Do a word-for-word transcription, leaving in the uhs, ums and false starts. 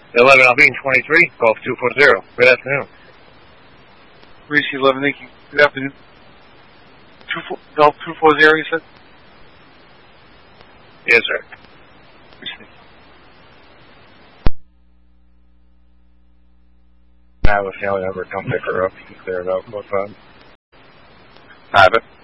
eleven Alvin twenty-three, Golf two four zero. Good afternoon. Reese eleven, thank you. Good afternoon. Two four, Golf two four zero, you said? Yes, sir. Reese. I have a family member come pick her up and clear it up. What time? Have it.